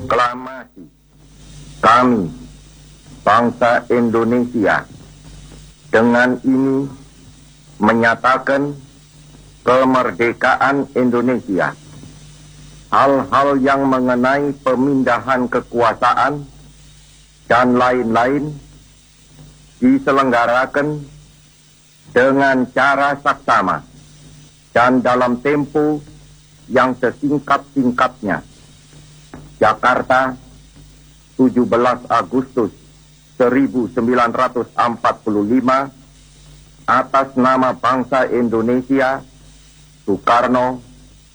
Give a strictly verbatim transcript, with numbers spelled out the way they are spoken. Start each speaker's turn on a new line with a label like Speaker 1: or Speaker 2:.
Speaker 1: Proklamasi kami, bangsa Indonesia, dengan ini menyatakan kemerdekaan Indonesia. Hal-hal yang mengenai pemindahan kekuasaan dan lain-lain diselenggarakan dengan cara saksama dan dalam tempo yang sesingkat-singkatnya. Jakarta, tujuh belas Agustus seribu sembilan ratus empat puluh lima, atas nama bangsa Indonesia, Soekarno,